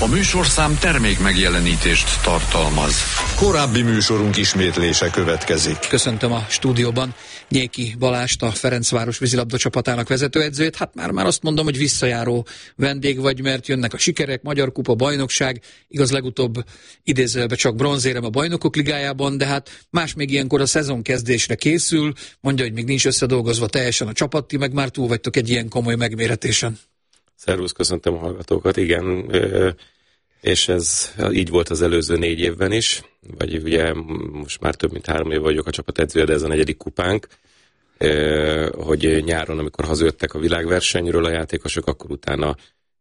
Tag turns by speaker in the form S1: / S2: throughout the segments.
S1: A műsorszám termék megjelenítést tartalmaz. Korábbi műsorunk ismétlése következik.
S2: Köszöntöm a stúdióban Nyéki Balást, a Ferencváros vízilabda csapatának vezetőedzőjét. Hát már azt mondom, hogy visszajáró vendég vagy, mert jönnek a sikerek, Magyar Kupa, bajnokság, igaz legutóbb idézőjelben csak bronzérem a Bajnokok Ligájában, de hát más még ilyenkor a szezon kezdésre készül, mondja, hogy még nincs összedolgozva teljesen a csapat, ti meg már túl vagytok egy ilyen komoly megméretésen.
S3: Szervusz, köszöntöm a hallgatókat, igen, és ez így volt az előző 4 évben is, vagy ugye most már több mint 3 év vagyok a csapat edzője, de ez a 4. kupánk, hogy nyáron, amikor hazajöttek a világversenyről a játékosok, akkor utána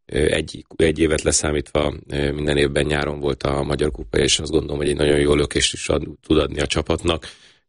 S3: egy évet leszámítva minden évben nyáron volt a Magyar Kupa, és azt gondolom, hogy egy nagyon jó lökést is tud adni a csapatnak.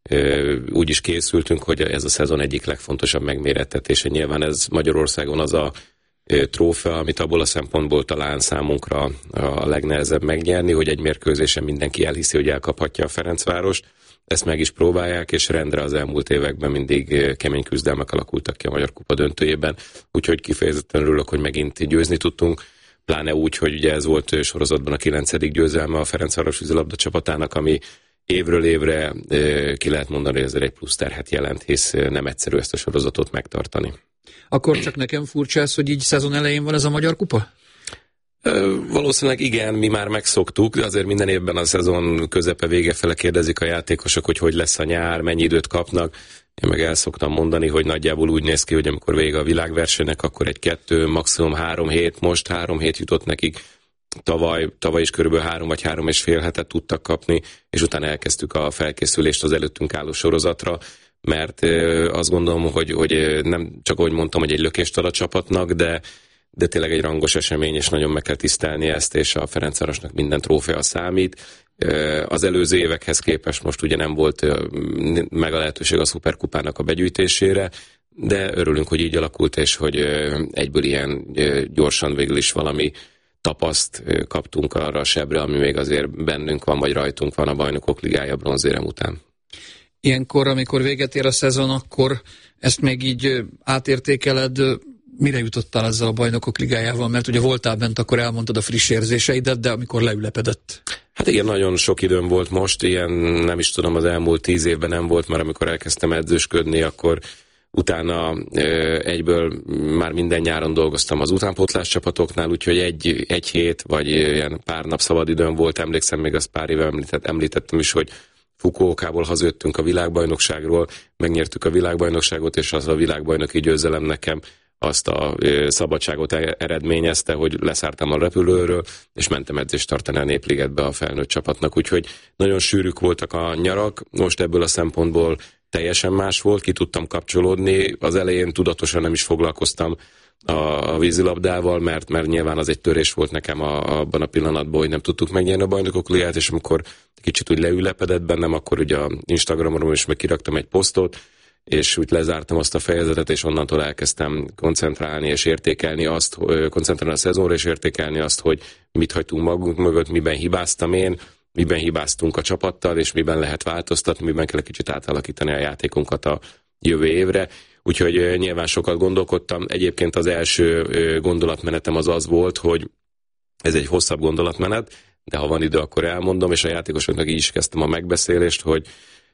S3: Úgy is készültünk, hogy ez a szezon egyik legfontosabb megmérettetése. Nyilván ez Magyarországon az a trófea, amit abból a szempontból talán számunkra a legnehezebb megnyerni, hogy egy mérkőzésen mindenki elhiszi, hogy elkaphatja a Ferencvárost. Ezt meg is próbálják, és rendre az elmúlt években mindig kemény küzdelmek alakultak ki a Magyar Kupa döntőjében. Úgyhogy kifejezetten örülök, hogy megint győzni tudtunk. Pláne úgy, hogy ugye ez volt sorozatban a 9. győzelme a Ferencváros vízilabda csapatának, ami évről évre ki lehet mondani, hogy ezért egy plusz terhet jelent, hisz nem egyszerű ezt a sorozatot megtartani.
S2: Akkor csak nekem furcsa ez, hogy így szezon elején van ez a Magyar Kupa?
S3: Valószínűleg igen, mi már megszoktuk, de azért minden évben a szezon közepe vége fele kérdezik a játékosok, hogy lesz a nyár, mennyi időt kapnak. Én meg el szoktam mondani, hogy nagyjából úgy néz ki, hogy amikor vége a világversenynek, akkor 1-2, maximum 3 hét, most 3 hét jutott nekik. Tavaly is körülbelül 3 vagy 3,5 hetet tudtak kapni, és utána elkezdtük a felkészülést az előttünk álló sorozatra, mert azt gondolom, hogy nem csak ahogy mondtam, hogy egy lökést ad a csapatnak, de tényleg egy rangos esemény, és nagyon meg kell tisztelni ezt, és a Ferencvárosnak minden trófea számít. Az előző évekhez képest most ugye nem volt meg a lehetőség a szuperkupának a begyűjtésére, de örülünk, hogy így alakult, és hogy egyből ilyen gyorsan végül is valami tapaszt kaptunk arra a sebre, ami még azért bennünk van, vagy rajtunk van a Bajnokok Ligája bronzérem után.
S2: Ilyenkor, amikor véget ér a szezon, akkor ezt még így átértékeled, mire jutottál ezzel a Bajnokok Ligájával? Mert ugye voltál bent, akkor elmondtad a friss érzéseidet, de amikor leülepedett. Hát
S3: igen, nagyon sok időm volt most, ilyen nem is tudom, az elmúlt 10 évben nem volt, mert amikor elkezdtem edzősködni, akkor utána egyből már minden nyáron dolgoztam az utánpótlás csapatoknál, úgyhogy egy hét, vagy ilyen pár nap szabad időm volt, emlékszem, még azt pár éve említettem is, hogy Fukuokából hazajöttünk a világbajnokságról, megnyertük a világbajnokságot, és az a világbajnoki győzelem nekem azt a szabadságot eredményezte, hogy leszálltam a repülőről, és mentem edzést tartani a Népligetbe a felnőtt csapatnak, úgyhogy nagyon sűrűk voltak a nyarak, most ebből a szempontból teljesen más volt, ki tudtam kapcsolódni, az elején tudatosan nem is foglalkoztam a vízilabdával, mert nyilván az egy törés volt nekem abban a pillanatban, hogy nem tudtuk megnyerni a Bajnokok Ligáját, és amikor kicsit úgy leülepedett bennem, akkor ugye a Instagramon is meg kiraktam egy posztot, és úgy lezártam azt a fejezetet, és onnantól elkezdtem koncentrálni és értékelni azt, koncentrálni a szezonra, és értékelni azt, hogy mit hagytunk magunk mögött, miben hibáztam én, miben hibáztunk a csapattal, és miben lehet változtatni, miben kell egy kicsit átalakítani a játékunkat a jövő évre. Úgyhogy nyilván sokat gondolkodtam. Egyébként az első gondolatmenetem az volt, hogy ez egy hosszabb gondolatmenet, de ha van idő, akkor elmondom, és a játékosoknak így is kezdtem a megbeszélést, hogy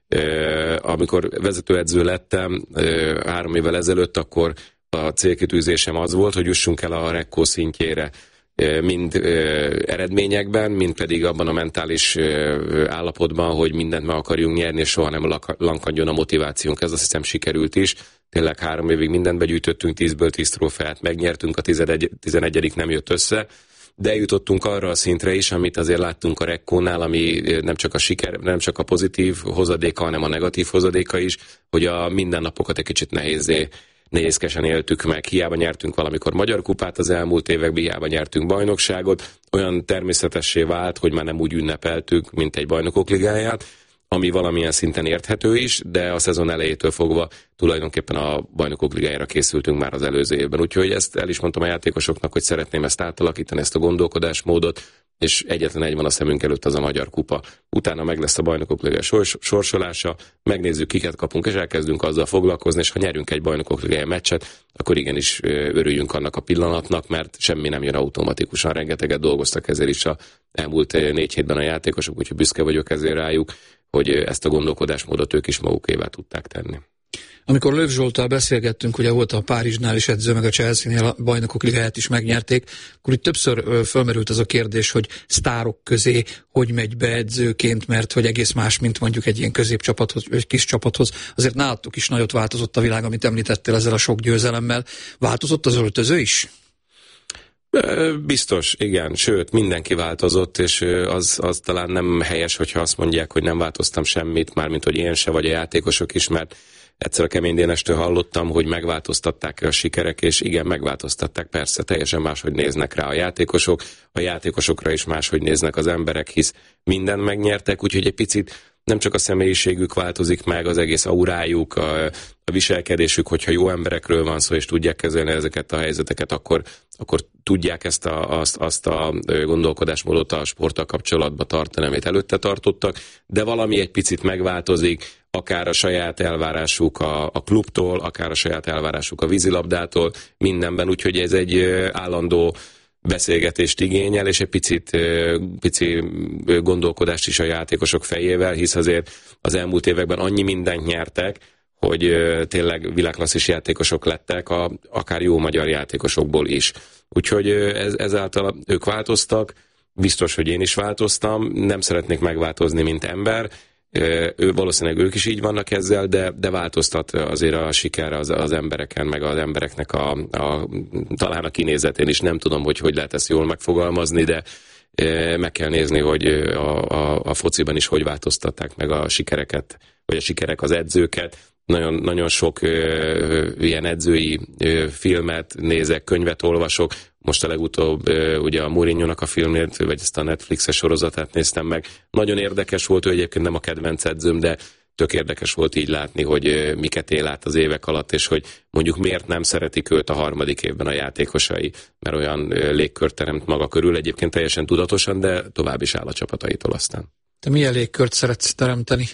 S3: amikor vezetőedző lettem 3 évvel ezelőtt, akkor a célkitűzésem az volt, hogy jussunk el a Rekko szintjére, mind eredményekben, mind pedig abban a mentális állapotban, hogy mindent meg akarjunk nyerni, és soha nem lankadjon a motivációnk. Ez azt hiszem sikerült is. Tényleg 3 évig mindent begyűjtöttünk, 10-ből 10 trófeát megnyertünk, a 11. nem jött össze, de eljutottunk arra a szintre is, amit azért láttunk a Rekkónál, ami nem csak a siker, nem csak a pozitív hozadéka, hanem a negatív hozadéka is, hogy a mindennapokat egy kicsit nehézkesen éltük meg. Hiába nyertünk valamikor Magyar Kupát az elmúlt években, hiába nyertünk bajnokságot, olyan természetessé vált, hogy már nem úgy ünnepeltük, mint egy Bajnokok Ligáját, ami valamilyen szinten érthető is, de a szezon elejétől fogva tulajdonképpen a Bajnokok Ligájára készültünk már az előző évben. Úgyhogy ezt el is mondtam a játékosoknak, hogy szeretném ezt átalakítani, ezt a gondolkodásmódot, és egyetlen egy van a szemünk előtt, az a Magyar Kupa. Utána meg lesz a Bajnokok Ligája sorsolása, megnézzük, kiket kapunk, és elkezdünk azzal foglalkozni, és ha nyerünk egy Bajnokok Ligája meccset, akkor igenis örüljünk annak a pillanatnak, mert semmi nem jön automatikusan. Rengeteget dolgoztak ezért is a elmúlt 4 hétben a játékosok, úgyhogy büszke vagyok ezért rájuk, hogy ezt a gondolkodásmódot ők is magukévá tudták tenni.
S2: Amikor Löw Zsolttal beszélgettünk, ugye volt a Párizsnál is edző, meg a Chelsea-nél a Bajnokok Ligáját is megnyerték, akkor itt többször fölmerült az a kérdés, hogy sztárok közé hogy megy be edzőként, mert hogy egész más, mint mondjuk egy ilyen középcsapathoz, egy kis csapathoz. Azért nálatok is nagyot változott a világ, amit említettél ezzel a sok győzelemmel. Változott az öltöző is?
S3: Biztos, igen, sőt, mindenki változott, és az talán nem helyes, hogyha azt mondják, hogy nem változtam semmit, mármint hogy én se, vagy a játékosok is, mert egyszer a Kemény Dénestől hallottam, hogy megváltoztatták a sikerek, és igen, megváltoztatták, persze, teljesen máshogy néznek rá a játékosokra is máshogy néznek az emberek, hisz mindent megnyertek, úgyhogy egy picit nem csak a személyiségük változik meg, az egész aurájuk, a viselkedésük, hogyha jó emberekről van szó, és tudják kezelni ezeket a helyzeteket, akkor tudják azt a gondolkodásmódot a sporttal kapcsolatban tartani, amit előtte tartottak, de valami egy picit megváltozik, akár a saját elvárásuk a klubtól, akár a saját elvárásuk a vízilabdától, mindenben, úgyhogy ez egy állandó beszélgetést igényel, és egy pici gondolkodást is a játékosok fejével, hisz azért az elmúlt években annyi mindent nyertek, hogy tényleg világklasszis játékosok lettek, akár jó magyar játékosokból is. Úgyhogy ezáltal ők változtak, biztos, hogy én is változtam, nem szeretnék megváltozni, mint ember, valószínűleg ők is így vannak ezzel, de változtat azért a siker az embereken, meg az embereknek talán a kinézetén is. Nem tudom, hogy lehet ezt jól megfogalmazni, de meg kell nézni, hogy a fociban is hogy változtatták meg a sikereket, vagy a sikerek az edzőket. Nagyon, nagyon sok ilyen edzői filmet nézek, könyvet olvasok. Most a legutóbb ugye a Mourinho-nak a filmét, vagy ezt a Netflixes sorozatát néztem meg. Nagyon érdekes volt, ő egyébként nem a kedvenc edzőm, de tök érdekes volt így látni, hogy miket él át az évek alatt, és hogy mondjuk miért nem szeretik őt a harmadik évben a játékosai, mert olyan légkört teremt maga körül, egyébként teljesen tudatosan, de tovább is áll a csapataitól aztán.
S2: Te milyen légkört szeretsz teremteni?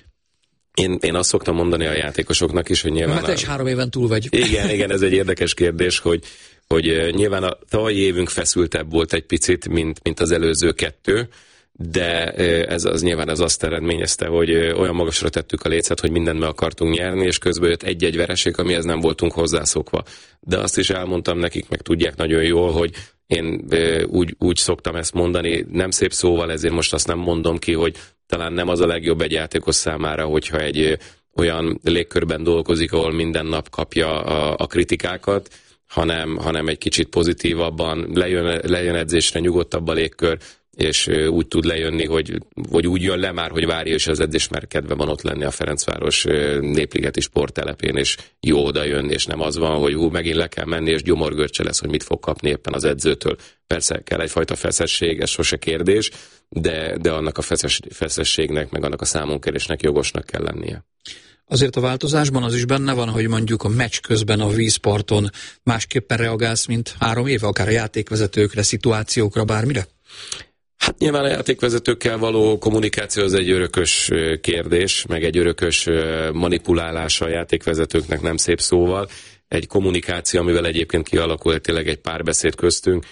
S3: Én azt szoktam mondani a játékosoknak is, hogy nyilván...
S2: Mert te is 3 éven túl vagy.
S3: Igen, ez egy érdekes kérdés, hogy nyilván a tavalyi évünk feszültebb volt egy picit, mint az előző 2, de ez nyilván azt eredményezte, hogy olyan magasra tettük a lécet, hogy mindent meg akartunk nyerni, és közben jött egy-egy vereség, amihez nem voltunk hozzászokva. De azt is elmondtam nekik, meg tudják nagyon jól, hogy én úgy szoktam ezt mondani, nem szép szóval, ezért most azt nem mondom ki, hogy talán nem az a legjobb egy játékos számára, hogyha egy olyan légkörben dolgozik, ahol minden nap kapja a kritikákat, hanem egy kicsit pozitívabban lejön edzésre, nyugodtabb a légkör, és úgy tud lejönni, vagy úgy jön le már, hogy várja is az edzés, mert kedve van ott lenni a Ferencváros Népligeti sporttelepén, és jó oda jönni, és nem az van, hogy megint le kell menni, és gyomorgörcse lesz, hogy mit fog kapni éppen az edzőtől. Persze kell egyfajta feszesség, ez sose kérdés, de annak a feszességnek, meg annak a számonkérésnek jogosnak kell lennie.
S2: Azért a változásban az is benne van, hogy mondjuk a meccs közben a vízparton másképpen reagálsz, mint 3 éve, akár a játékvezetőkre, szituációkra, bármire?
S3: Hát nyilván a játékvezetőkkel való kommunikáció az egy örökös kérdés, meg egy örökös manipulálása a játékvezetőknek, nem szép szóval. Egy kommunikáció, amivel egyébként kialakul tényleg egy párbeszéd köztünk,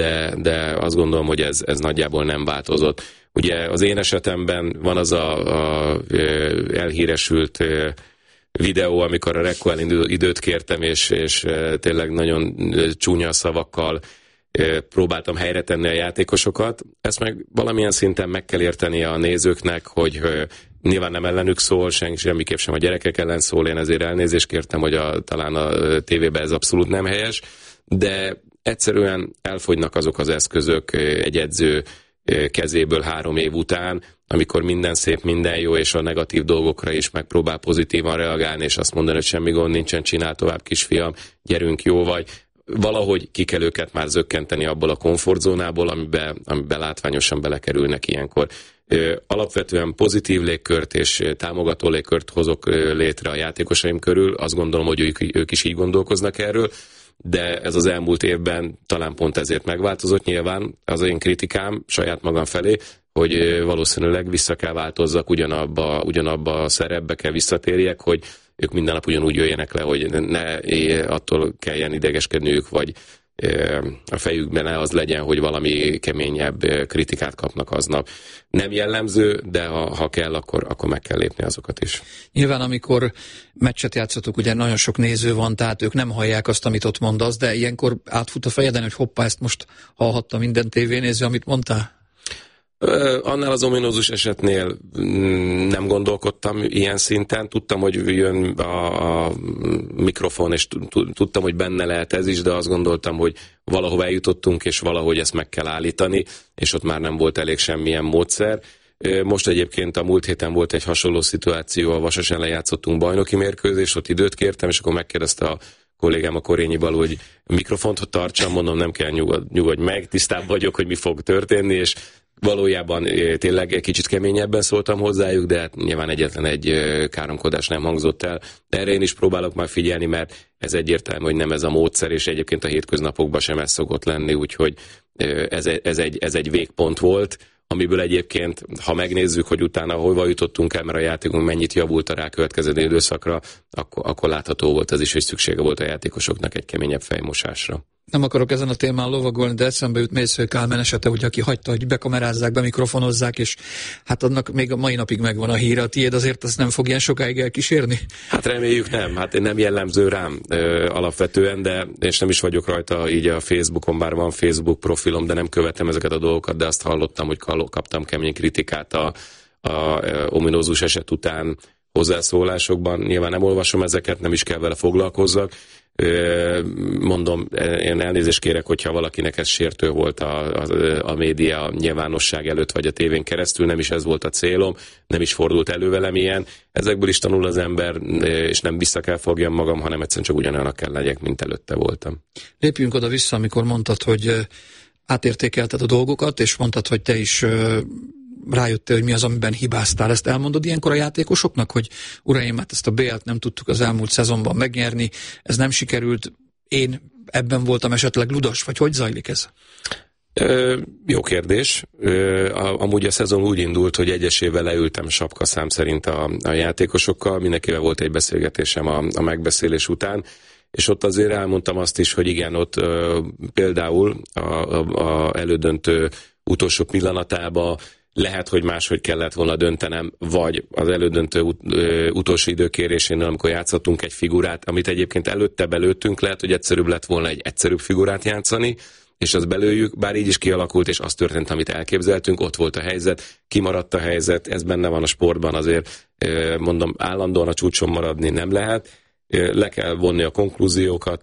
S3: de azt gondolom, hogy ez nagyjából nem változott. Ugye az én esetemben van az a elhíresült videó, amikor a Rekko időt kértem, és tényleg nagyon csúnya szavakkal próbáltam helyre tenni a játékosokat. Ezt meg valamilyen szinten meg kell érteni a nézőknek, hogy nyilván nem ellenük szól, semmiképp sem a gyerekek ellen szól, én ezért elnézést kértem, hogy talán a tévében ez abszolút nem helyes, de egyszerűen elfogynak azok az eszközök egy edző kezéből 3 év után, amikor minden szép, minden jó, és a negatív dolgokra is megpróbál pozitívan reagálni, és azt mondani, hogy semmi gond nincsen, csinál tovább, kisfiam, gyerünk, jó vagy. Valahogy ki kell őket már zökkenteni abból a komfortzónából, amiben látványosan belekerülnek ilyenkor. Alapvetően pozitív légkört és támogató légkört hozok létre a játékosaim körül, azt gondolom, hogy ők is így gondolkoznak erről, de ez az elmúlt évben talán pont ezért megváltozott. Nyilván az én kritikám saját magam felé, hogy valószínűleg vissza kell változzak, ugyanabba a szerepbe kell visszatérjek, hogy ők minden nap ugyanúgy jöjjenek le, hogy ne attól kelljen idegeskedniük, vagy a fejükben ne az legyen, hogy valami keményebb kritikát kapnak aznap. Nem jellemző, de ha kell, akkor meg kell lépni azokat is.
S2: Nyilván, amikor meccset játszotok, ugye nagyon sok néző van, tehát ők nem hallják azt, amit ott mondasz, de ilyenkor átfut a fejeden, hogy hoppá, ezt most hallhatta minden tévénéző, amit mondtál?
S3: Annál az ominózus esetnél nem gondolkodtam ilyen szinten. Tudtam, hogy jön a mikrofon, és tudtam, hogy benne lehet ez is, de azt gondoltam, hogy valahova eljutottunk, és valahogy ezt meg kell állítani, és ott már nem volt elég semmilyen módszer. Most egyébként a múlt héten volt egy hasonló szituáció, a Vasas ellen játszottunk bajnoki mérkőzést, ott időt kértem, és akkor megkérdezte a kollégám, a Korényi Balú, hogy mikrofont tartsam, mondom, nem kell, nyugodj meg, tisztában vagyok, hogy mi fog történni, és valójában tényleg egy kicsit keményebben szóltam hozzájuk, de hát nyilván egyetlen egy káromkodás nem hangzott el. De erre én is próbálok már figyelni, mert ez egyértelmű, hogy nem ez a módszer, és egyébként a hétköznapokban sem ez szokott lenni, úgyhogy ez egy végpont volt, amiből egyébként, ha megnézzük, hogy utána hova jutottunk el, mert a játékunk mennyit javult a rákövetkező időszakra, akkor látható volt ez is, hogy szüksége volt a játékosoknak egy keményebb fejmosásra.
S2: Nem akarok ezen a témán lovagolni, de eszembe jut Mésző Kálmán esete, hogy aki hagyta, hogy bekamerázzák, bemikrofonozzák, és hát annak még a mai napig megvan a híre. A tiéd azért ezt nem fog ilyen sokáig elkísérni?
S3: Hát reméljük nem. Hát nem jellemző rám alapvetően, és nem is vagyok rajta így a Facebookon, bár van Facebook profilom, de nem követem ezeket a dolgokat, de azt hallottam, hogy kaptam kemény kritikát a ominózus eset után hozzászólásokban. Nyilván nem olvasom ezeket, nem is kell vele foglalkozzak. Mondom, én elnézést kérek, hogyha valakinek ez sértő volt a média nyilvánosság előtt, vagy a tévén keresztül, nem is ez volt a célom, nem is fordult elő velem ilyen. Ezekből is tanul az ember, és nem vissza kell fogjam magam, hanem egyszerűen csak ugyanolyanak kell legyek, mint előtte voltam.
S2: Lépjünk oda vissza, amikor mondtad, hogy átértékelted a dolgokat, és mondtad, hogy te is rájöttél, hogy mi az, amiben hibáztál. Ezt elmondod ilyenkor a játékosoknak, hogy uraim, hát ezt a BL-t nem tudtuk az elmúlt szezonban megnyerni, ez nem sikerült, én ebben voltam esetleg ludas, vagy hogy zajlik ez?
S3: Jó kérdés. Amúgy a szezon úgy indult, hogy egyesével leültem sapkaszám szerint a játékosokkal, mindenkivel volt egy beszélgetésem a megbeszélés után, és ott azért elmondtam azt is, hogy igen, ott például a elődöntő utolsó pillanatában lehet, hogy máshogy kellett volna döntenem, vagy az elődöntő utolsó időkérésénél, amikor játszottunk egy figurát, amit egyébként előtte belőttünk, lehet, hogy egyszerűbb lett volna egy egyszerűbb figurát játszani, és azt belőjük, bár így is kialakult, és az történt, amit elképzeltünk, ott volt a helyzet, kimaradt a helyzet, ez benne van a sportban, azért mondom, állandóan a csúcson maradni nem lehet, le kell vonni a konklúziókat,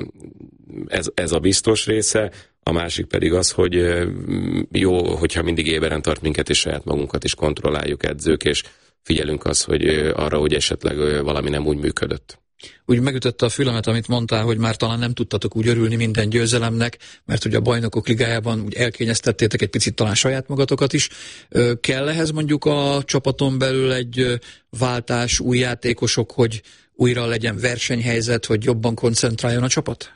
S3: ez a biztos része, a másik pedig az, hogy jó, hogyha mindig éberen tart minket, és saját magunkat is kontrolláljuk edzők, és figyelünk arra, hogy esetleg valami nem úgy működött.
S2: Úgy megütötte a fülemet, amit mondtál, hogy már talán nem tudtatok úgy örülni minden győzelemnek, mert ugye a Bajnokok Ligájában úgy elkényeztettétek egy picit talán saját magatokat is. Kell ehhez mondjuk a csapaton belül egy váltás, új játékosok, hogy újra legyen versenyhelyzet, hogy jobban koncentráljon a csapat?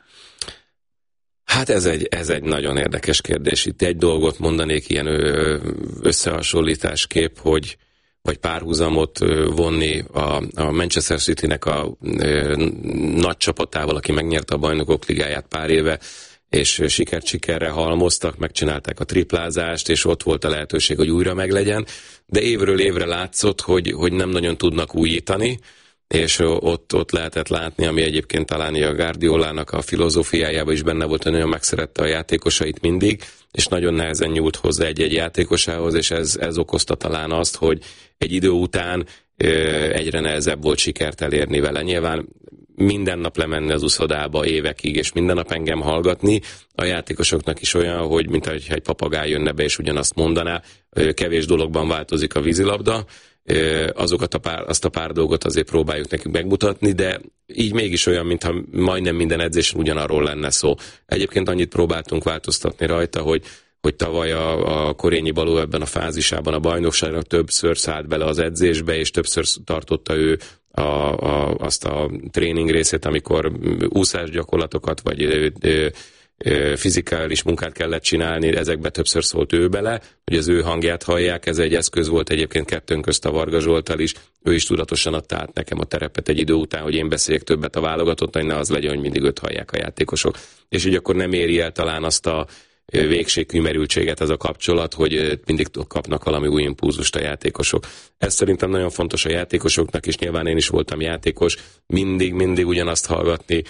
S3: Hát ez egy nagyon érdekes kérdés. Itt egy dolgot mondanék ilyen összehasonlításképp, vagy párhuzamot vonni a Manchester Citynek a nagy csapatával, aki megnyerte a Bajnokok Ligáját pár éve, és sikerre halmoztak, megcsinálták a triplázást, és ott volt a lehetőség, hogy újra meglegyen, de évről évre látszott, hogy nem nagyon tudnak újítani, és ott lehetett látni, ami egyébként talán a Guardiolának a filozófiájában is benne volt, hogy nagyon megszerette a játékosait mindig, és nagyon nehezen nyúlt hozzá egy-egy játékosához, és ez okozta talán azt, hogy egy idő után egyre nehezebb volt sikert elérni vele. Nyilván minden nap lemenni az uszodába évekig, és minden nap engem hallgatni, a játékosoknak is olyan, hogy mint egy papagáj jönne be, és ugyanazt mondaná, kevés dologban változik a vízilabda, azt a pár dolgot azért próbáljuk nekünk megmutatni, de így mégis olyan, mintha majdnem minden edzésen ugyanarról lenne szó. Egyébként annyit próbáltunk változtatni rajta, hogy tavaly a Korényi Balú ebben a fázisában a bajnokságnak többször szállt bele az edzésbe, és többször tartotta ő azt a tréning részét, amikor úszásgyakorlatokat, vagy fizikális munkát kellett csinálni, ezekbe többször szólt ő bele, hogy az ő hangját hallják, ez egy eszköz volt egyébként kettőnk közt a Varga Zsolttal is, ő is tudatosan adta át nekem a terepet egy idő után, hogy én beszéljek többet a válogatott, hogy ne az legyen, hogy mindig őt hallják a játékosok. És így akkor nem éri el talán azt a végségkümerültséget ez a kapcsolat, hogy mindig kapnak valami új impulzust a játékosok. Ez szerintem nagyon fontos a játékosoknak, és nyilván én is voltam játékos, mindig ugyanazt hallgatni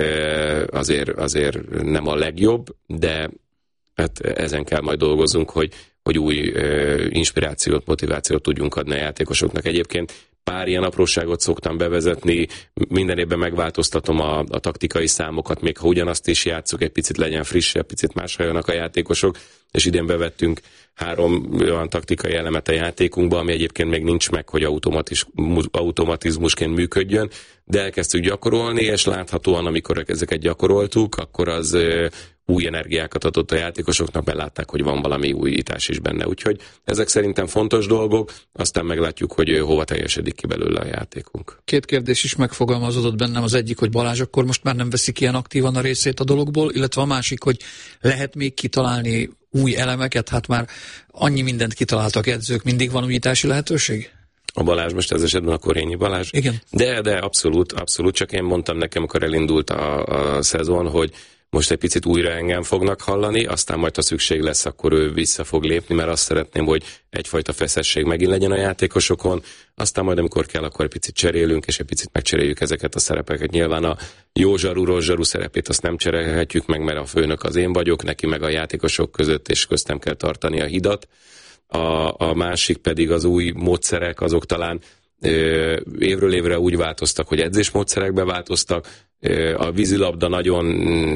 S3: azért nem a legjobb, de hát ezen kell majd dolgozzunk, hogy új inspirációt, motivációt tudjunk adni a játékosoknak. Egyébként pár ilyen apróságot szoktam bevezetni, minden évben megváltoztatom a taktikai számokat, még ha ugyanazt is játszok, egy picit legyen frissebb, picit más halljanak a játékosok, és idén bevettünk 3 olyan taktikai elemet a játékunkba, ami egyébként még nincs meg, hogy automatizmusként működjön, de elkezdtük gyakorolni, és láthatóan, amikor ezeket gyakoroltuk, akkor az új energiákat adott a játékosoknak, mert látták, hogy van valami újítás is benne. Úgyhogy ezek szerintem fontos dolgok, aztán meglátjuk, hogy hova teljesedik ki belőle a játékunk.
S2: 2 kérdés is megfogalmazódott bennem, az egyik, hogy Balázs akkor most már nem veszik ilyen aktívan a részét a dologból, illetve a másik, hogy lehet még kitalálni új elemeket, hát már annyi mindent kitaláltak edzők, mindig van újítási lehetőség?
S3: A Balázs most ez esetben a Korényi Balázs.
S2: Igen.
S3: De abszolút, csak én mondtam nekem, amikor elindult a szezon, hogy most egy picit újra engem fognak hallani, aztán majd, ha szükség lesz, akkor ő vissza fog lépni, mert azt szeretném, hogy egyfajta feszesség megint legyen a játékosokon, aztán majd, amikor kell, akkor egy picit cserélünk, és egy picit megcseréljük ezeket a szerepeket. Nyilván a jó zsaru, rossz zsaru szerepét azt nem cserélhetjük meg, mert a főnök az én vagyok, neki meg a játékosok között, és köztem kell tartani a hidat. A másik pedig az új módszerek, azok talán évről évre úgy változtak, hogy edzésmódszerekbe változtak. A vízilabda nagyon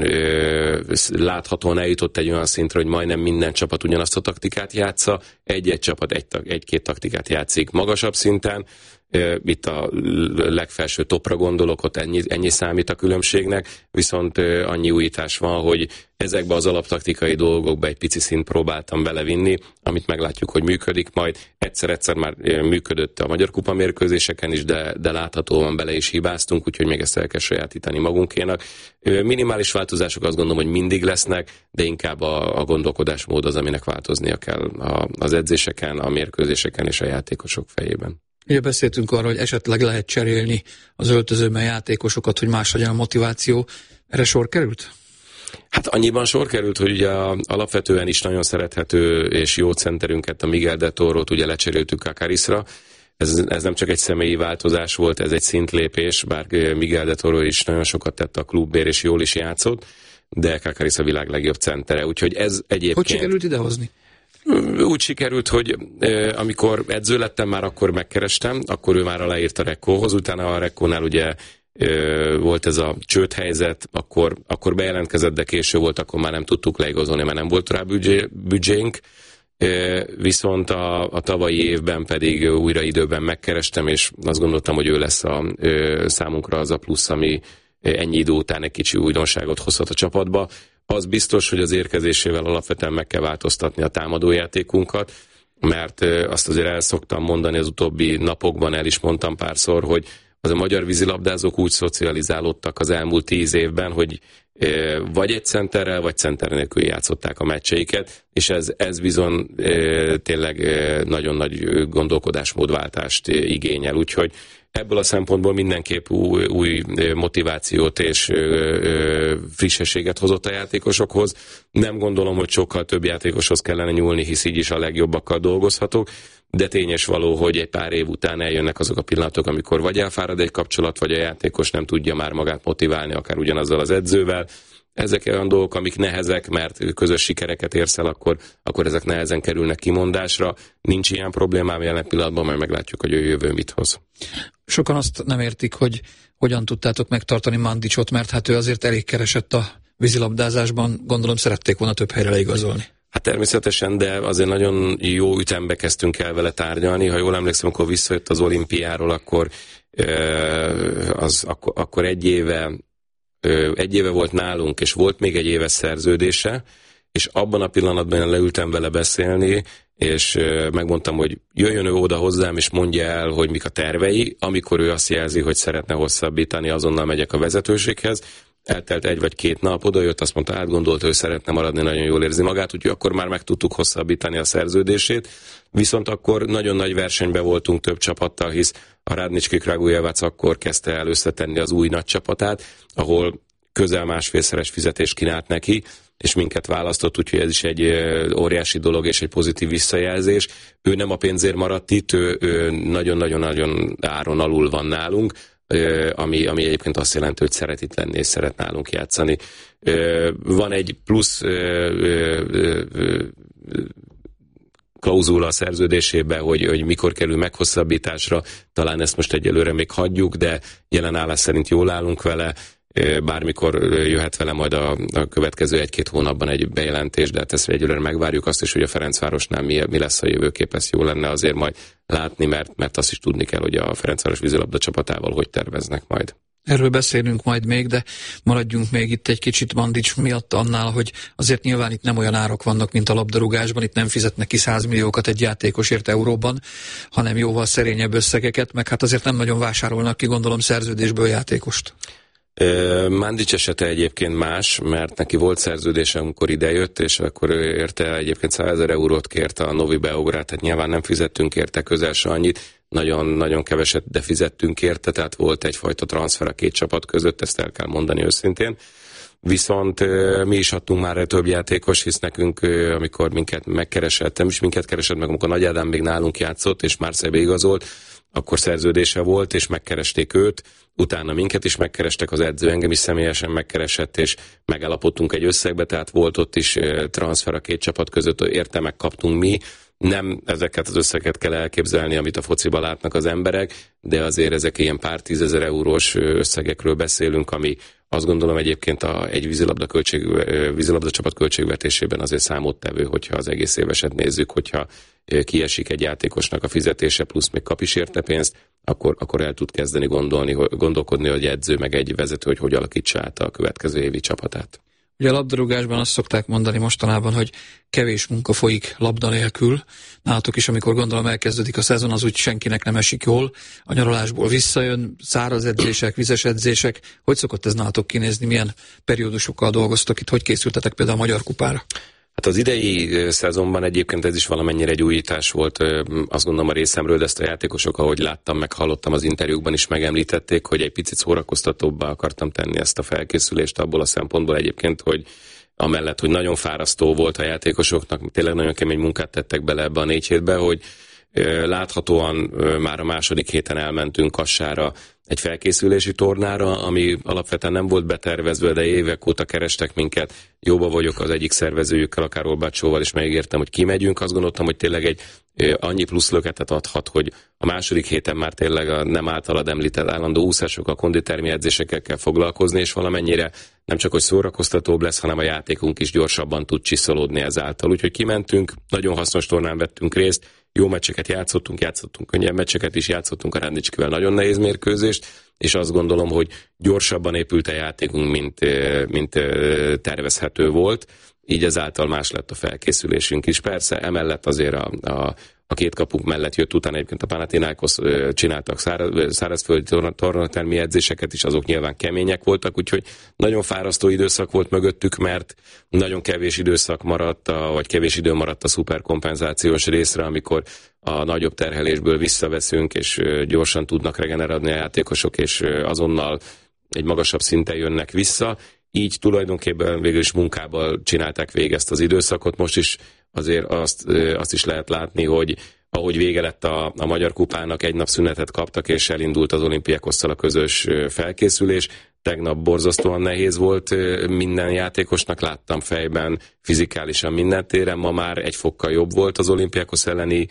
S3: láthatóan eljutott egy olyan szintre, hogy majdnem minden csapat ugyanazt a taktikát játsza, egy-egy csapat egy-két taktikát játszik magasabb szinten. Itt a legfelső topra gondolok, ott ennyi számít a különbségnek, viszont annyi újítás van, hogy ezekbe az alaptaktikai dolgokba egy pici szint próbáltam belevinni, amit meglátjuk, hogy működik majd. Egyszer már működött a Magyar Kupa mérkőzéseken is, de láthatóan bele is hibáztunk, úgyhogy még ezt el kell sajátítani magunkénak. Minimális változások azt gondolom, hogy mindig lesznek, de inkább a gondolkodásmód az, aminek változnia kell az edzéseken, a mérkőzéseken és a játékosok fejében.
S2: Ugye beszéltünk arról, hogy esetleg lehet cserélni az öltözőben játékosokat, hogy más legyen a motiváció. Erre sor került?
S3: Hát annyiban sor került, hogy ugye alapvetően is nagyon szerethető és jó centerünket, a Miguel de Toro-t ugye lecseréltük Kakarisra. Ez nem csak egy személyi változás volt, ez egy szintlépés, bár Miguel de Toro is nagyon sokat tett a klubért és jól is játszott, de Kakaris a világ legjobb centere, úgyhogy ez egyébként...
S2: Hogy sikerült idehozni?
S3: Úgy sikerült, hogy amikor edző lettem, már akkor megkerestem, akkor ő már aláírt a Rekkóhoz, utána a Rekkónál ugye volt ez a csődhelyzet, akkor bejelentkezett, de késő volt, akkor már nem tudtuk leigazolni, mert nem volt rá büdzsénk, viszont a tavalyi évben pedig újra időben megkerestem, és azt gondoltam, hogy ő lesz számunkra az a plusz, ami ennyi idő után egy kicsi újdonságot hozhat a csapatba. Az biztos, hogy az érkezésével alapvetően meg kell változtatni a támadójátékunkat, mert azt azért el szoktam mondani az utóbbi napokban, el is mondtam párszor, hogy az a magyar vízilabdázók úgy szocializálódtak az elmúlt 10 évben, hogy vagy egy centerrel, vagy center nélkül játszották a meccseiket, és ez bizony tényleg nagyon nagy gondolkodásmódváltást igényel, úgyhogy ebből a szempontból mindenképp új motivációt és frissességet hozott a játékosokhoz. Nem gondolom, hogy sokkal több játékoshoz kellene nyúlni, hisz így is a legjobbakkal dolgozhatok, de tényes való, hogy egy pár év után eljönnek azok a pillanatok, amikor vagy elfárad egy kapcsolat, vagy a játékos nem tudja már magát motiválni, akár ugyanazzal az edzővel. Ezek olyan dolgok, amik nehezek, mert közös sikereket érsz el, akkor ezek nehezen kerülnek kimondásra. Nincs ilyen problémám jelen pillanatban, majd meglátjuk, hogy a jövő mit hoz.
S2: Sokan azt nem értik, hogy hogyan tudtátok megtartani Mandicsot, mert hát ő azért elég keresett a vízilabdázásban, gondolom szerették volna több helyre leigazolni.
S3: Hát természetesen, de azért nagyon jó ütembe kezdtünk el vele tárgyalni. Ha jól emlékszem, amikor visszajött az olimpiáról, akkor egy éve volt nálunk, és volt még egy éves szerződése, és abban a pillanatban leültem vele beszélni, és megmondtam, hogy jöjjön ő oda hozzám, és mondja el, hogy mik a tervei. Amikor ő azt jelzi, hogy szeretne hosszabbítani, azonnal megyek a vezetőséghez. Eltelt 1 vagy 2 nap, oda jött, azt mondta, átgondolta, hogy szeretne maradni, nagyon jól érzi magát, úgyhogy akkor már meg tudtuk hosszabbítani a szerződését. Viszont akkor nagyon nagy versenyben voltunk több csapattal, hisz a Radnički Kragujevac akkor kezdte el összetenni az új nagy csapatát, ahol közel másfélszeres fizetést kínált neki, és minket választott, úgyhogy ez is egy óriási dolog és egy pozitív visszajelzés. Ő nem a pénzért maradt itt, ő nagyon-nagyon áron alul van nálunk, ami egyébként azt jelenti, hogy szeret itt lenni és szeret nálunk játszani. Van egy plusz klauzula a szerződésében, hogy mikor kerül meghosszabbításra, talán ezt most egyelőre még hagyjuk, de jelen állás szerint jól állunk vele, bármikor jöhet vele majd a következő 1-2 hónapban egy bejelentés, de hát ezt egyelőre megvárjuk azt is, hogy a Ferencvárosnál mi lesz a jövőkép, ezt jó lenne azért majd látni, mert azt is tudni kell, hogy a Ferencváros vízilabda csapatával hogy terveznek majd.
S2: Erről beszélünk majd még, de maradjunk még itt egy kicsit Mandić miatt annál, hogy azért nyilván itt nem olyan árak vannak, mint a labdarúgásban, itt nem fizetnek ki 100 milliókat egy játékosért euróban, hanem jóval szerényebb összegeket, meg hát azért nem nagyon vásárolnak ki, gondolom, szerződésből játékost.
S3: Mandić esete egyébként más, mert neki volt szerződése, amikor idejött, és akkor ő érte egyébként 100 000 eurót kért a Novi Beograd, tehát nyilván nem fizettünk érte közel se annyit, nagyon keveset, de fizettünk érte, tehát volt egyfajta transfer a 2 csapat között, ezt el kell mondani őszintén. Viszont mi is adtunk már több játékos, hisz nekünk, amikor minket megkeresett, nem is minket keresett meg, amikor Nagy Ádám még nálunk játszott, és Marseille igazolt, akkor szerződése volt, és megkeresték őt, utána minket is megkerestek, az edző engem is személyesen megkeresett, és megállapodtunk egy összegbe, tehát volt ott is transfer a 2 csapat között, érte megkaptunk mi. Nem ezeket az összeget kell elképzelni, amit a fociban látnak az emberek, de azért ezek ilyen pár 10 000 eurós összegekről beszélünk, ami azt gondolom egyébként egy vízilabda csapat költségvetésében azért számottevő, hogyha az egész éveset nézzük, hogyha kiesik egy játékosnak a fizetése, plusz még kap is érte pénzt, akkor el tud kezdeni gondolkodni, hogy edző meg egy vezető, hogy alakítsa át a következő évi csapatát.
S2: Ugye a labdarúgásban azt szokták mondani mostanában, hogy kevés munka folyik labda nélkül. Nálatok is, amikor gondolom elkezdődik a szezon, az úgy senkinek nem esik jól. A nyaralásból visszajön, száraz edzések, vizes edzések. Hogy szokott ez nálatok kinézni? Milyen periódusokkal dolgoztok itt? Hogy készültetek például a Magyar Kupára?
S3: Hát az idei szezonban egyébként ez is valamennyire egy újítás volt, azt gondolom a részemről, de ezt a játékosok, ahogy láttam, meg hallottam az interjúkban is megemlítették, hogy egy picit szórakoztatóbbá akartam tenni ezt a felkészülést abból a szempontból egyébként, hogy amellett, hogy nagyon fárasztó volt a játékosoknak, tényleg nagyon kemény munkát tettek bele ebbe a 4 hétbe, hogy láthatóan már a második héten elmentünk Kassára egy felkészülési tornára, ami alapvetően nem volt betervezve, de évek óta kerestek minket. Jóba vagyok az egyik szervezőjükkel, akár Olbácsóval, és megígértem, hogy kimegyünk. Azt gondoltam, hogy tényleg egy annyi plusz löketet adhat, hogy a második héten már tényleg a nem általad említett állandó úszásokkal, konditermi edzésekkel kell foglalkozni, és valamennyire nem csak, hogy szórakoztatóbb lesz, hanem a játékunk is gyorsabban tud csiszolódni ezáltal. Úgyhogy kimentünk, nagyon hasznos tornán vettünk részt, jó meccseket játszottunk könnyebb meccseket is játszottunk a Radničkivel, nagyon nehéz mérkőzést, és azt gondolom, hogy gyorsabban épült a játékunk, mint tervezhető volt, így ezáltal más lett a felkészülésünk is. Persze, emellett azért a 2 kapunk mellett jött utána egyébként a Panathinaikos csináltak szárazföldi tornatermi edzéseket is, azok nyilván kemények voltak, úgyhogy nagyon fárasztó időszak volt mögöttük, mert nagyon kevés időszak maradt, vagy kevés idő maradt a szuperkompenzációs részre, amikor a nagyobb terhelésből visszaveszünk, és gyorsan tudnak regenerálni a játékosok, és azonnal egy magasabb szinten jönnek vissza. Így tulajdonképpen végül is munkával csinálták végig ezt az időszakot. Most is azért azt is lehet látni, hogy ahogy vége lett a Magyar Kupának, 1 nap szünetet kaptak, és elindult az Olimpiakosszal a közös felkészülés. Tegnap borzasztóan nehéz volt minden játékosnak, láttam fejben, fizikálisan minden téren. Ma már 1 fokkal jobb volt az Olimpiakos elleni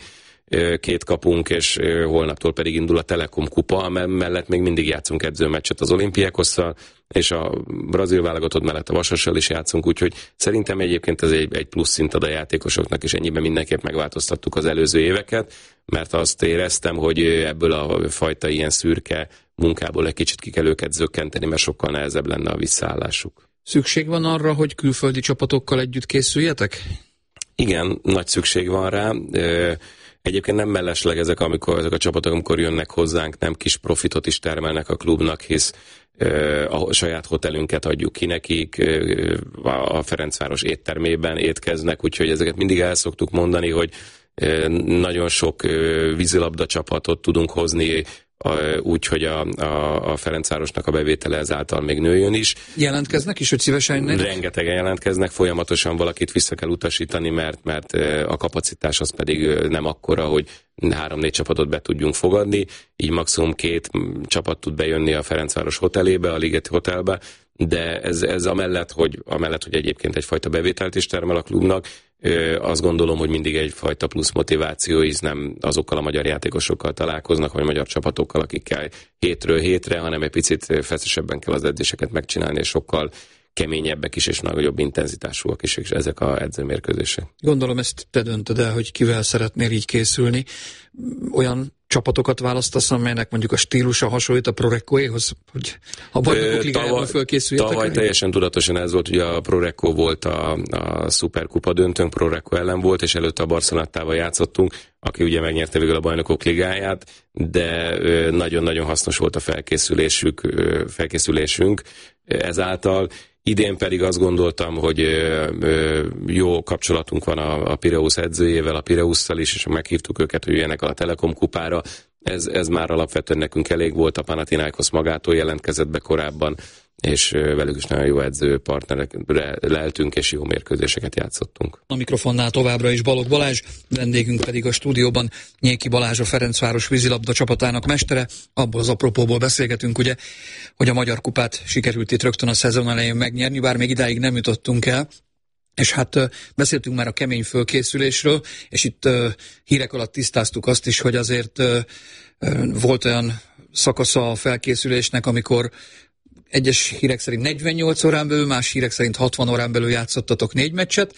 S3: 2 kapunk, és holnaptól pedig indul a Telekom kupa, mellett még mindig játszunk edzőmeccset az Olimpiakosszal, és a brazil válogatott mellett a Vasassal is játszunk, úgyhogy szerintem egyébként ez egy plusz szint ad a játékosoknak, és ennyiben mindenképp megváltoztattuk az előző éveket, mert azt éreztem, hogy ebből a fajta ilyen szürke munkából egy kicsit ki kell őket zökkenteni, mert sokkal nehezebb lenne a visszaállásuk.
S2: szükség van arra, hogy külföldi csapatokkal együtt készüljetek?
S3: Igen, nagy szükség van rá. Egyébként nem mellesleg ezek a csapatok, amikor jönnek hozzánk, nem kis profitot is termelnek a klubnak, hisz a saját hotelünket adjuk ki nekik, a Ferencváros éttermében étkeznek, úgyhogy ezeket mindig el szoktuk mondani, hogy nagyon sok vízilabda csapatot tudunk hozni, úgyhogy a Ferencvárosnak a bevétele ezáltal még nőjön is.
S2: Jelentkeznek is, hogy szívesen jönnek?
S3: Rengetegen jelentkeznek, folyamatosan valakit vissza kell utasítani, mert a kapacitás az pedig nem akkora, hogy 3-4 csapatot be tudjunk fogadni, így maximum 2 csapat tud bejönni a Ferencváros hotelébe, a Ligeti Hotelbe, de ez amellett, hogy egyébként egyfajta bevételt is termel a klubnak, azt gondolom, hogy mindig egyfajta plusz motiváció, hisz nem azokkal a magyar játékosokkal találkoznak, vagy magyar csapatokkal, akikkel hétről hétre, hanem egy picit feszesebben kell az edzéseket megcsinálni, és sokkal keményebbek is, és nagyobb intenzitásúak is ezek a edzőmérkőzések.
S2: Gondolom ezt te döntöd el, hogy kivel szeretnél így készülni. Olyan csapatokat választasz, amelynek mondjuk a stílusa hasonlít a Pro Reccoéhoz, hogy a bajnokok ligájában fölkészüljetek?
S3: Tavaly teljesen tudatosan ez volt, ugye a Pro Recco volt a szuperkupa döntőnk, Pro Recco ellen volt, és előtte a Barcelonattával játszottunk, aki ugye megnyerte végül a bajnokok ligáját, de nagyon-nagyon hasznos volt a felkészülésünk ezáltal. Idén pedig azt gondoltam, hogy jó kapcsolatunk van a Pireus edzőjével, a Pireusszal is, és meghívtuk őket, hogy jöjjenek a Telekom kupára. Ez már alapvetően nekünk elég volt, a Panathinaikos magától jelentkezett be korábban, és velük is nagyon jó edzőpartnerekre leltünk, és jó mérkőzéseket játszottunk.
S2: A mikrofonnál továbbra is Balogh Balázs, vendégünk pedig a stúdióban Nyéki Balázs, a Ferencváros vízilabda csapatának mestere. Abból az apropóból beszélgetünk, ugye, hogy a Magyar Kupát sikerült itt rögtön a szezon elején megnyerni, bár még idáig nem jutottunk el. És hát beszéltünk már a kemény fölkészülésről, és itt hírek alatt tisztáztuk azt is, hogy azért volt olyan szakasza a felkészülésnek, amikor egyes hírek szerint 48 órán belül, más hírek szerint 60 órán belül játszottatok 4 meccset,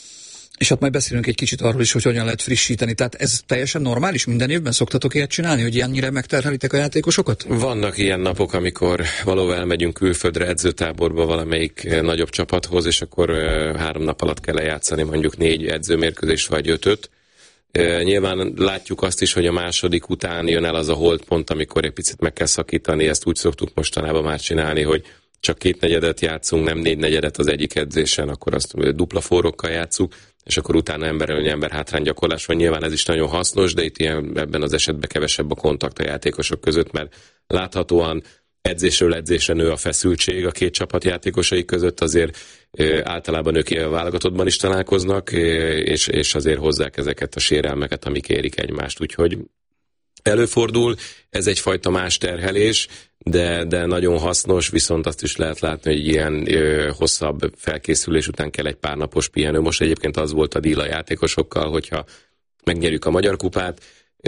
S2: és hát majd beszélünk egy kicsit arról is, hogy hogyan lehet frissíteni. Tehát ez teljesen normális? Minden évben szoktatok ilyet csinálni, hogy ilyennyire megterhelitek a játékosokat?
S3: Vannak ilyen napok, amikor valóban elmegyünk külföldre edzőtáborba valamelyik nagyobb csapathoz, és akkor 3 nap alatt kell lejátszani mondjuk 4 edzőmérkőzést vagy 5-öt. Nyilván látjuk azt is, hogy a második után jön el az a holdpont, amikor egy picit meg kell szakítani, ezt úgy szoktuk mostanában már csinálni, hogy csak 2 negyedet játszunk, nem 4 negyedet az egyik edzésen, akkor azt dupla forrókkal játszuk, és akkor utána emberelőny, ember hátrány gyakorlás van. Nyilván ez is nagyon hasznos, de itt ebben az esetben kevesebb a kontakt a játékosok között, mert láthatóan edzésről edzésre nő a feszültség a 2 csapat játékosai között, azért általában ők a válogatottban is találkoznak, és azért hozzák ezeket a sérelmeket, amik érik egymást. Úgyhogy előfordul, ez egyfajta más terhelés, de nagyon hasznos, viszont azt is lehet látni, hogy ilyen hosszabb felkészülés után kell egy pár napos pihenő. Most egyébként az volt a díl a játékosokkal, hogyha megnyerjük a Magyar Kupát,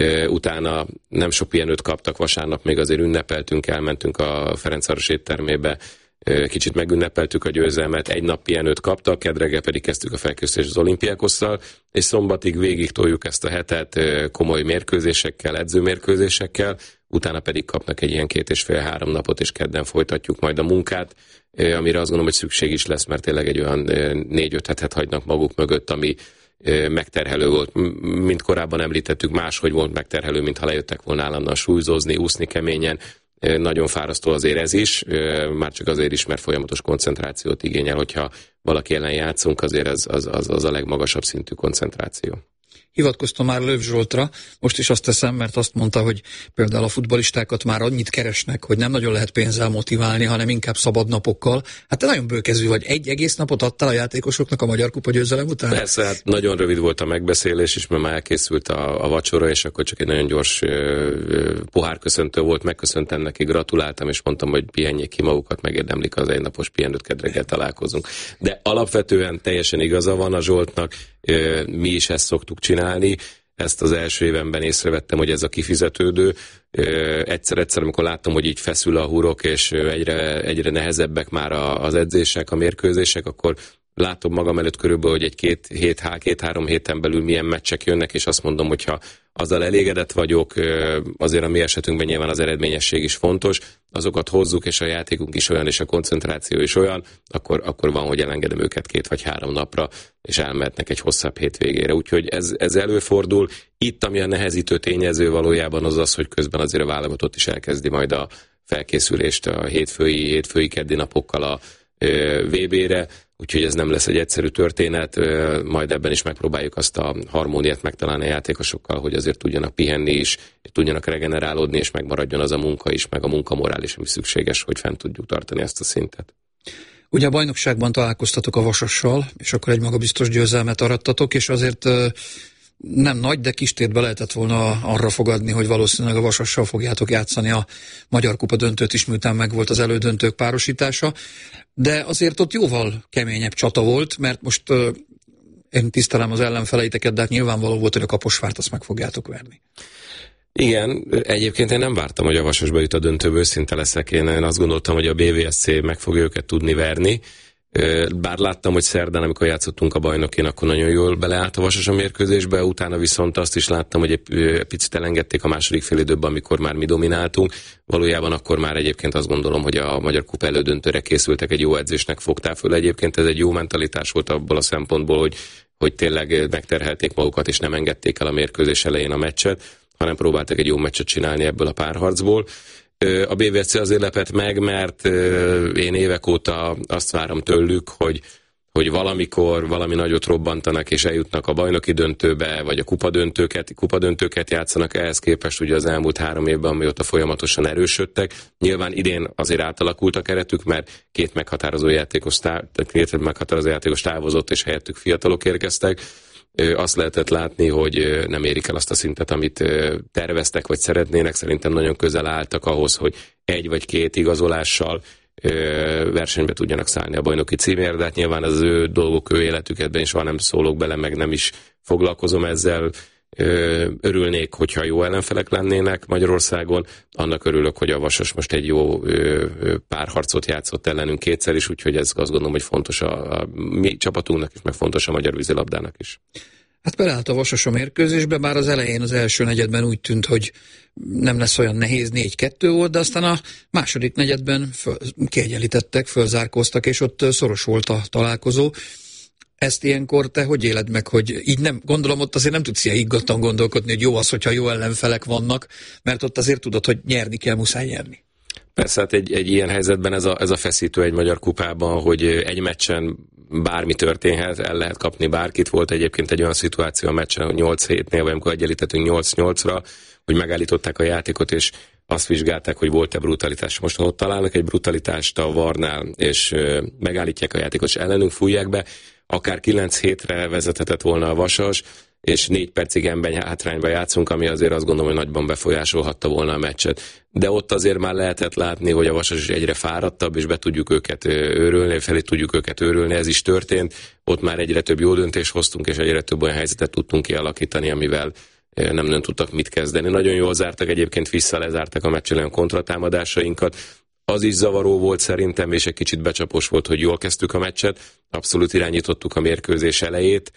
S3: utána nem sok pihenőt kaptak, vasárnap még azért ünnepeltünk, elmentünk a Ferencváros éttermébe, kicsit megünnepeltük a győzelmet, 1 nap pihenőt kaptak, kedreggel pedig kezdtük a felkészülést az Olimpiákosszal, és szombatig végig toljuk ezt a hetet komoly mérkőzésekkel, edzőmérkőzésekkel, utána pedig kapnak egy ilyen 2,5-3 napot, és kedden folytatjuk majd a munkát, amire azt gondolom, hogy szükség is lesz, mert tényleg egy olyan 4-5 hetet hagynak maguk mögött, ami megterhelő volt. Mint korábban említettük, máshogy volt megterhelő, mintha lejöttek volna állandóan súlyzózni, úszni keményen. Nagyon fárasztó azért ez is, már csak azért is, mert folyamatos koncentrációt igényel, hogyha valaki ellen játszunk, azért az a legmagasabb szintű koncentráció.
S2: Hivatkoztam már Löw Zsoltra, most is azt teszem, mert azt mondta, hogy például a futballistákat már annyit keresnek, hogy nem nagyon lehet pénzzel motiválni, hanem inkább szabad napokkal. Hát te nagyon bőkezű vagy, 1 egész napot adtál a játékosoknak a Magyar Kupa győzelem után?
S3: Persze, hát nagyon rövid volt a megbeszélés, és már elkészült a vacsora, és akkor csak egy nagyon gyors pohárköszöntő volt, megköszöntem neki, gratuláltam, és mondtam, hogy pihenjék ki magukat, megérdemlik az 1 napos pihenőt, kedreggel találkozunk. De alapvetően teljesen igaza van a Zsoltnak, mi is ezt szoktuk csinálni, ezt az első évenben észrevettem, hogy ez a kifizetődő. Egyszer, amikor láttam, hogy így feszül a hurok, és egyre nehezebbek már az edzések, a mérkőzések, akkor látom magam előtt körülbelül, hogy egy 2-3 héten belül milyen meccsek jönnek, és azt mondom, hogy ha azzal elégedett vagyok, azért a mi esetünkben nyilván az eredményesség is fontos, azokat hozzuk, és a játékunk is olyan, és a koncentráció is olyan, akkor van, hogy elengedem őket 2 vagy 3 napra, és elmehetnek egy hosszabb hétvégére. Úgyhogy ez előfordul. Itt, ami a nehezítő tényező valójában az, hogy közben azért a válogatott is elkezdi majd a felkészülést a hétfői keddi napokkal a VB-re, úgyhogy ez nem lesz egy egyszerű történet, majd ebben is megpróbáljuk azt a harmóniát megtalálni a játékosokkal, hogy azért tudjanak pihenni is, tudjanak regenerálódni, és megmaradjon az a munka is, meg a munkamorál is, ami szükséges, hogy fent tudjuk tartani ezt a szintet.
S2: Ugye a bajnokságban találkoztatok a Vasassal, és akkor egy magabiztos győzelmet arattatok, és azért nem nagy, de kis tétbe lehetett volna arra fogadni, hogy valószínűleg a Vasassal fogjátok játszani a Magyar Kupa döntőt is, miután megvolt az elődöntők párosítása, de azért ott jóval keményebb csata volt, mert most én tisztelem az ellenfeleiteket, de hát nyilvánvaló volt, hogy a Kaposvárt azt meg fogjátok verni.
S3: Igen, egyébként én nem vártam, hogy a Vasasba jut a döntőből, őszinte leszek. Én azt gondoltam, hogy a BVSC meg fogja őket tudni verni. Bár láttam, hogy szerdán, amikor játszottunk a bajnokin, akkor nagyon jól beleállt a Vasas a mérkőzésbe, utána viszont azt is láttam, hogy egy picit elengedték a második félidőben, amikor már mi domináltunk. Valójában akkor már egyébként azt gondolom, hogy a Magyar Kupa elődöntőre készültek, egy jó edzésnek fogták föl. Egyébként ez egy jó mentalitás volt abból a szempontból, hogy tényleg megterhelték magukat, és nem engedték el a mérkőzés elején a meccset, hanem próbáltak egy jó meccset csinálni ebből a párharcból. A BVSC azért lepett meg, mert én évek óta azt várom tőlük, hogy valamikor valami nagyot robbantanak, és eljutnak a bajnoki döntőbe, vagy a kupadöntőket játszanak. Ehhez képest ugye az elmúlt 3 évben, amióta folyamatosan erősödtek. Nyilván idén azért átalakult a keretük, mert 2 meghatározó játékos távozott, és helyettük fiatalok érkeztek. Azt lehetett látni, hogy nem érik el azt a szintet, amit terveztek, vagy szeretnének. Szerintem nagyon közel álltak ahhoz, hogy 1 vagy 2 igazolással versenybe tudjanak szállni a bajnoki címért, de hát nyilván az ő dolgok, ő életükben is van, nem szólok bele, meg nem is foglalkozom ezzel. Örülnék, hogyha jó ellenfelek lennének Magyarországon. Annak örülök, hogy a Vasas most egy jó párharcot játszott ellenünk 2-szer is, úgyhogy ez azt gondolom, hogy fontos a mi csapatunknak is, meg fontos a magyar vízilabdának is.
S2: Hát beleállt a Vasas a mérkőzésbe, bár az elején, az első negyedben úgy tűnt, hogy nem lesz olyan nehéz, 4-2 volt, de aztán a második negyedben kiegyenlítettek, fölzárkóztak, és ott szoros volt a találkozó. Ezt ilyenkor te hogy éled meg, hogy így nem, gondolom ott azért nem tudsz ilyen higgadtan gondolkodni, hogy jó az, hogyha jó ellenfelek vannak, mert ott azért tudod, hogy nyerni kell, muszáj nyerni.
S3: Persze, hát egy ilyen helyzetben ez a feszítő egy magyar kupában, hogy egy meccsen bármi történhet, el lehet kapni bárkit. Volt egyébként egy olyan szituáció a meccsen, 8-7-nél, vagy amikor egyenlítettünk 8-8-ra, hogy megállították a játékot, és azt vizsgálták, hogy volt-e brutalitás. Most ott találnak egy brutalitást a VAR-nál, és megállítják a játékot, és ellenünk fújják be, akár 9-7-re vezethetett volna a Vasas, és 4 percig hátrányba játszunk, ami azért azt gondolom, hogy nagyban befolyásolhatta volna a meccset. De ott azért már lehetett látni, hogy a Vasas is egyre fáradtabb, és be tudjuk őket őrölni, felé tudjuk őket őrölni, ez is történt. Ott már egyre több jó döntést hoztunk, és egyre több olyan helyzetet tudtunk kialakítani, amivel nem tudtak mit kezdeni. Nagyon jól zártak, egyébként lezártak a meccsen olyan kontratámadásainkat. Az is zavaró volt szerintem, és egy kicsit becsapós volt, hogy jól kezdtük a meccset. Abszolút irányítottuk a mérkőzés elejét.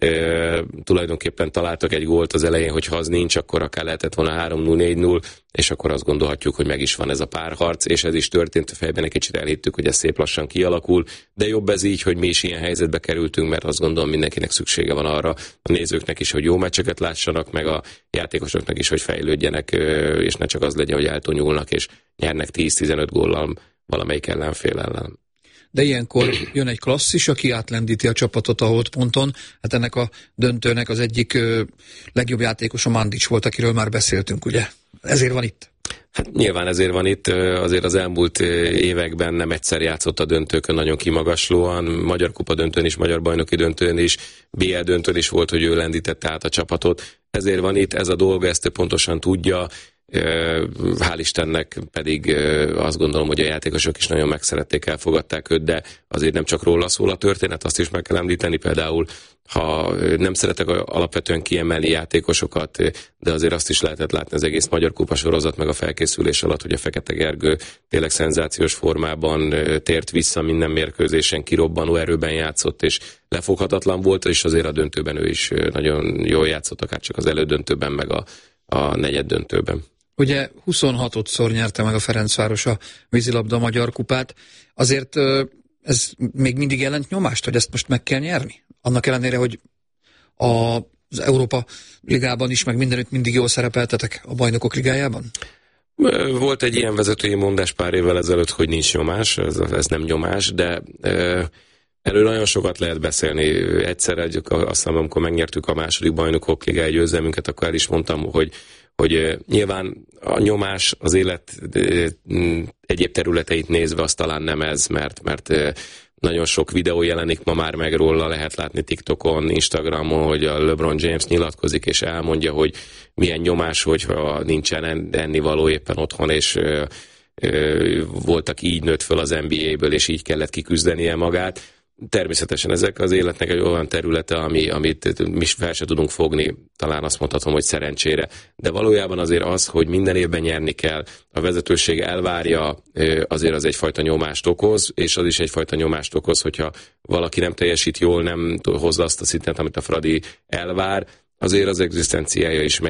S3: Tulajdonképpen találtak egy gólt az elején, hogyha az nincs, akkor akár lehetett volna 3-0, 4-0, és akkor azt gondolhatjuk, hogy meg is van ez a párharc, és ez is történt, a fejben egy kicsit elhittük, hogy ez szép lassan kialakul, de jobb ez így, hogy mi is ilyen helyzetbe kerültünk, mert azt gondolom mindenkinek szüksége van arra, a nézőknek is, hogy jó meccseket lássanak, meg a játékosoknak is, hogy fejlődjenek, és ne csak az legyen, hogy eltonyulnak, és nyernek 10-15 góllal valamelyik ellenfél ellen.
S2: De ilyenkor jön egy klasszis, aki átlendíti a csapatot a holdponton. Hát ennek a döntőnek az egyik legjobb játékos a Mandic volt, akiről már beszéltünk, ugye? Ezért van itt.
S3: Hát nyilván ezért van itt, azért az elmúlt években nem egyszer játszott a döntőkön nagyon kimagaslóan, Magyar Kupa döntőn is, Magyar Bajnoki döntőn is, BL döntőn is volt, hogy ő lendítette át a csapatot. Ezért van itt, ez a dolga, ezt pontosan tudja, Hál' Istennek pedig azt gondolom, hogy a játékosok is nagyon megszerették, elfogadták őt, de azért nem csak róla szól a történet, azt is meg kell említeni, például ha nem szeretek alapvetően kiemelni játékosokat, de azért azt is lehetett látni az egész Magyar Kupa sorozat meg a felkészülés alatt, hogy a Fekete Gergő tényleg szenzációs formában tért vissza minden mérkőzésen, kirobbanó erőben játszott, és lefoghatatlan volt, és azért a döntőben ő is nagyon jól játszott, akár csak az elődöntőben, meg a negyeddöntőben.
S2: Ugye 26-szor nyerte meg a Ferencváros a vízilabda Magyar Kupát. Azért ez még mindig jelent nyomást, hogy ezt most meg kell nyerni? Annak ellenére, hogy az Európa Ligában is, meg mindenütt mindig jól szerepeltetek a Bajnokok Ligájában?
S3: Volt egy ilyen vezetői mondás pár évvel ezelőtt, hogy nincs nyomás, ez nem nyomás, de erről nagyon sokat lehet beszélni. Egyszer, azt hiszem, amikor megnyertük a második Bajnokok Ligája győzelmünket, akkor el is mondtam, hogy nyilván a nyomás az élet egyéb területeit nézve az talán nem ez, mert nagyon sok videó jelenik ma már meg róla, lehet látni TikTokon, Instagramon, hogy a LeBron James nyilatkozik és elmondja, hogy milyen nyomás, hogyha nincsen ennivaló éppen otthon, és voltak így nőtt föl az NBA-ből, és így kellett kiküzdenie magát. Természetesen ezek az életnek egy olyan területe, amit mi fel se tudunk fogni, talán azt mondhatom, hogy szerencsére. De valójában azért az, hogy minden évben nyerni kell, a vezetőség elvárja, azért az egyfajta nyomást okoz, és az is egyfajta nyomást okoz, hogyha valaki nem teljesít jól, nem hozza azt a szintet, amit a Fradi elvár, azért az egzisztenciája is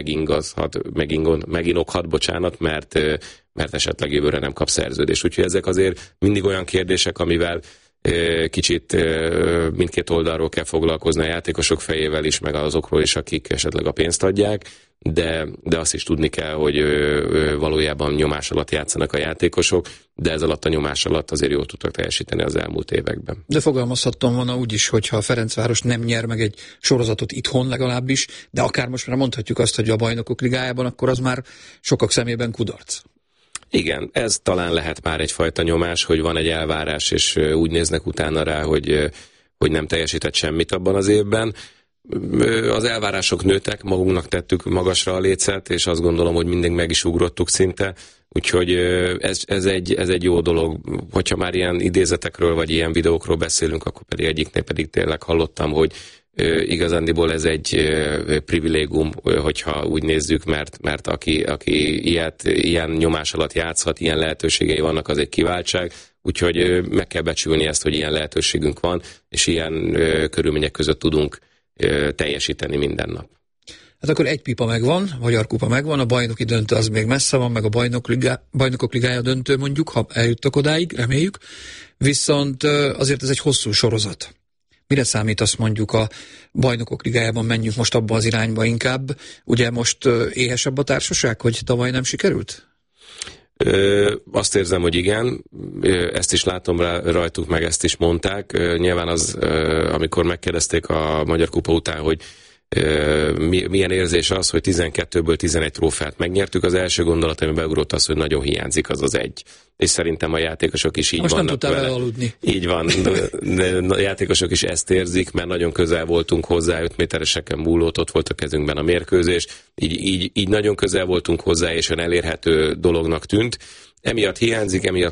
S3: meginoghat, bocsánat, mert esetleg jövőre nem kap szerződést. Úgyhogy ezek azért mindig olyan kérdések, amivel kicsit mindkét oldalról kell foglalkozni, a játékosok fejével is, meg azokról is, akik esetleg a pénzt adják, de azt is tudni kell, hogy valójában nyomás alatt játszanak a játékosok, de ez alatt a nyomás alatt azért jól tudtak teljesíteni az elmúlt években.
S2: De fogalmazhattam volna úgy is, hogyha a Ferencváros nem nyer meg egy sorozatot itthon legalábbis, de akár most már mondhatjuk azt, hogy a Bajnokok Ligájában, akkor az már sokak szemében kudarc.
S3: Igen, ez talán lehet már egyfajta nyomás, hogy van egy elvárás, és úgy néznek utána rá, hogy nem teljesített semmit abban az évben. Az elvárások nőttek, magunknak tettük magasra a lécet, és azt gondolom, hogy mindig meg is ugrottuk szinte, úgyhogy ez egy jó dolog. Hogyha már ilyen idézetekről, vagy ilyen videókról beszélünk, akkor pedig egyiknél pedig tényleg hallottam, hogy igazándiból ez egy privilégium, hogyha úgy nézzük, mert aki ilyen nyomás alatt játszhat, ilyen lehetőségei vannak, az egy kiváltság, úgyhogy meg kell becsülni ezt, hogy ilyen lehetőségünk van, és ilyen körülmények között tudunk teljesíteni minden nap.
S2: Hát akkor egy pipa megvan, Magyar Kupa megvan, a bajnoki döntő az még messze van, meg a Bajnokok Ligája döntő mondjuk, ha eljuttak odáig, reméljük, viszont azért ez egy hosszú sorozat. Mire számítasz mondjuk a Bajnokok Ligájában, menjünk most abba az irányba inkább? Ugye most éhesebb a társaság, hogy tavaly nem sikerült?
S3: Azt érzem, hogy igen, ezt is látom rajtuk, meg ezt is mondták. Nyilván az, amikor megkérdezték a Magyar Kupa után, hogy milyen érzés az, hogy 12-ből 11 trófeát megnyertük, az első gondolat, ami beugrott az, hogy nagyon hiányzik az egy. És szerintem a játékosok is így
S2: most
S3: vannak
S2: nem
S3: vele.
S2: Aludni.
S3: Így van, a játékosok is ezt érzik, mert nagyon közel voltunk hozzá, 5 métereseken múlott, ott volt a kezünkben a mérkőzés, így nagyon közel voltunk hozzá, és olyan elérhető dolognak tűnt. Emiatt hiányzik, emiatt